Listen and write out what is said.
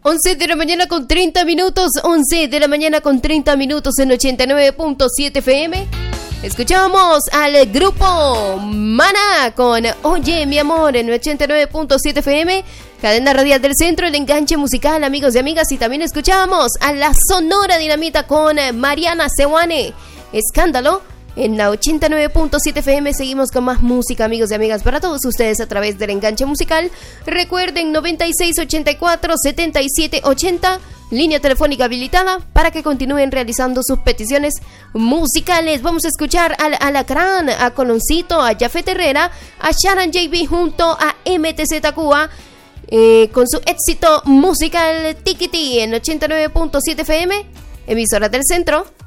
11 de la mañana con 30 minutos, 11 de la mañana con 30 minutos en 89.7 FM. Escuchamos al grupo Maná con Oye mi amor en 89.7 FM, cadena radial del centro, el enganche musical, amigos y amigas. Y también escuchamos a la Sonora Dinamita con Mariana Sewane, Escándalo. En la 89.7 FM seguimos con más música, amigos y amigas, para todos ustedes a través del enganche musical. Recuerden, 9684-7780, línea telefónica habilitada para que continúen realizando sus peticiones musicales. Vamos a escuchar al Alacrán, a Coloncito, a Jafet Herrera, a Sharon JB junto a MTZ Cuba, con su éxito musical Tikiti en 89.7 FM, emisora del centro.